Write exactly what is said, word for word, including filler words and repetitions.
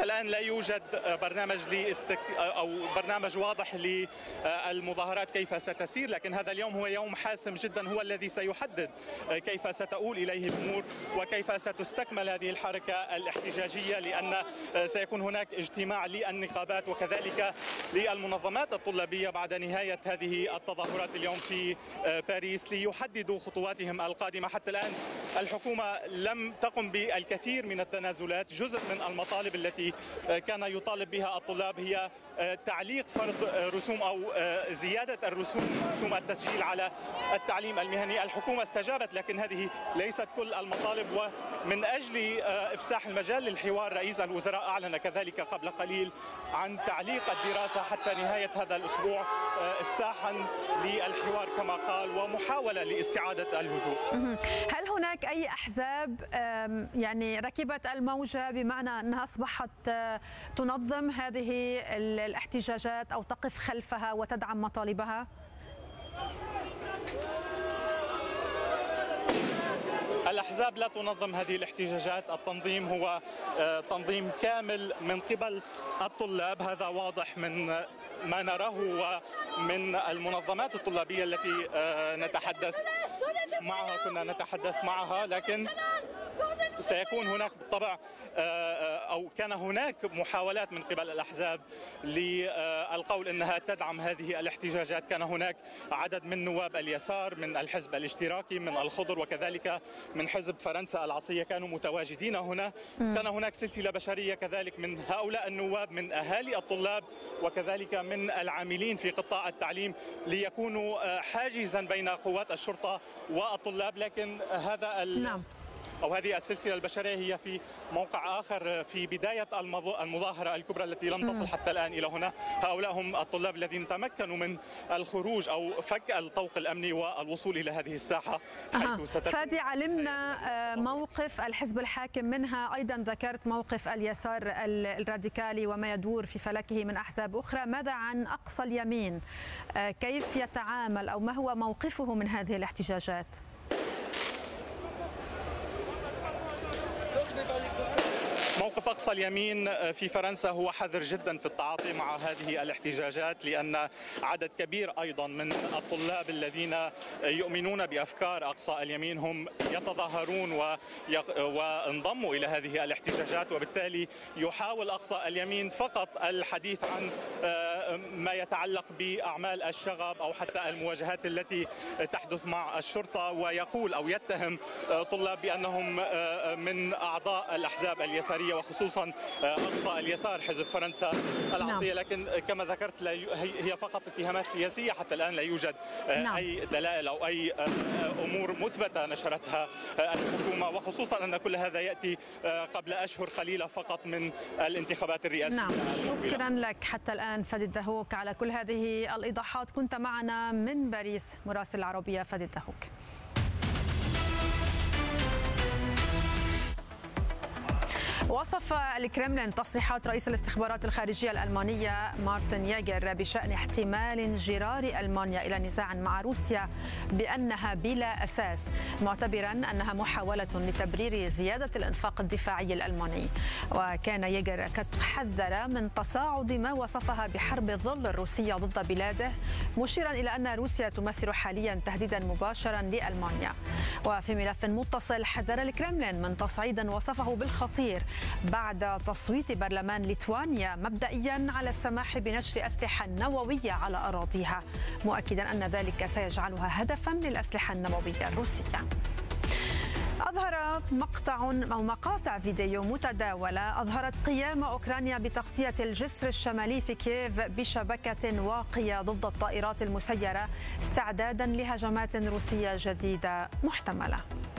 حتى الآن لا يوجد برنامج لاستك أو برنامج واضح للمظاهرات كيف ستسير، لكن هذا اليوم هو يوم حاسم جدا، هو الذي سيحدد كيف ستؤول إليه الأمور وكيف ستستكمل هذه الحركة الاحتجاجية، لأن سيكون هناك اجتماع للنقابات وكذلك للمنظمات الطلابية بعد نهاية هذه التظاهرات اليوم في باريس ليحددوا خطواتهم القادمة. حتى الآن الحكومة لم تقم بالكثير من التنازلات. جزء من المطالب التي كان يطالب بها الطلاب هي تعليق فرض رسوم أو زيادة الرسوم، رسوم التسجيل على التعليم المهني. الحكومة استجابت، لكن هذه ليست كل المطالب، ومن أجل إفساح المجال للحوار رئيس الوزراء أعلن كذلك قبل قليل عن تعليق الدراسة حتى نهاية هذا الأسبوع، إفساحا للحوار كما قال ومحاولة لاستعادة الهدوء. هل هناك أي أحزاب يعني ركبت الموجة بمعنى أنها أصبحت تنظم هذه الاحتجاجات أو تقف خلفها وتدعم مطالبها؟ الأحزاب لا تنظم هذه الاحتجاجات، التنظيم هو تنظيم كامل من قبل الطلاب، هذا واضح من ما نراه ومن المنظمات الطلابية التي نتحدث معها كنا نتحدث معها لكن سيكون هناك بالطبع أو كان هناك محاولات من قبل الأحزاب للقول أنها تدعم هذه الاحتجاجات. كان هناك عدد من نواب اليسار من الحزب الاشتراكي من الخضر وكذلك من حزب فرنسا العصية كانوا متواجدين هنا. كان هناك سلسلة بشرية كذلك من هؤلاء النواب من أهالي الطلاب وكذلك من العاملين في قطاع التعليم ليكونوا حاجزا بين قوات الشرطة والطلاب، لكن هذا نعم. أو هذه السلسلة البشرية هي في موقع آخر في بداية المظاهرة الكبرى التي لم تصل حتى الآن إلى هنا. هؤلاء هم الطلاب الذين تمكنوا من الخروج أو فك الطوق الأمني والوصول إلى هذه الساحة حيث ستكون. فادي، علمنا موقف الحزب الحاكم منها، أيضا ذكرت موقف اليسار الراديكالي وما يدور في فلكه من أحزاب أخرى. ماذا عن أقصى اليمين؟ كيف يتعامل أو ما هو موقفه من هذه الاحتجاجات؟ موقف أقصى اليمين في فرنسا هو حذر جدا في التعاطي مع هذه الاحتجاجات، لأن عدد كبير أيضا من الطلاب الذين يؤمنون بأفكار أقصى اليمين هم يتظاهرون وانضموا إلى هذه الاحتجاجات، وبالتالي يحاول أقصى اليمين فقط الحديث عن ما يتعلق بأعمال الشغب أو حتى المواجهات التي تحدث مع الشرطة، ويقول أو يتهم طلاب بأنهم من أعضاء الأحزاب اليسارية وخصوصا أقصى اليسار حزب فرنسا العصية. لكن كما ذكرت هي فقط اتهامات سياسية، حتى الآن لا يوجد أي دلائل أو أي أمور مثبتة نشرتها الحكومة، وخصوصا أن كل هذا يأتي قبل أشهر قليلة فقط من الانتخابات الرئاسية. نعم، شكرا لك حتى الآن فادي الدهوك على كل هذه الإيضاحات. كنت معنا من باريس مراسل العربية فادي الدهوك. وصف الكرملين تصريحات رئيس الاستخبارات الخارجية الألمانية مارتن ياغر بشأن احتمال انجرار ألمانيا إلى نزاع مع روسيا بأنها بلا أساس، معتبرا أنها محاولة لتبرير زيادة الإنفاق الدفاعي الألماني. وكان ياغر قد حذر من تصاعد ما وصفها بحرب الظل الروسية ضد بلاده، مشيرا إلى أن روسيا تمثل حاليا تهديدا مباشرا لألمانيا. وفي ملف متصل، حذر الكرملين من تصعيد وصفه بالخطير بعد تصويت برلمان ليتوانيا مبدئيا على السماح بنشر أسلحة نووية على أراضيها، مؤكدا أن ذلك سيجعلها هدفا للأسلحة النووية الروسية. أظهر مقطع أو مقاطع فيديو متداولة أظهرت قيام أوكرانيا بتغطية الجسر الشمالي في كييف بشبكة واقية ضد الطائرات المسيرة استعدادا لهجمات روسية جديدة محتملة.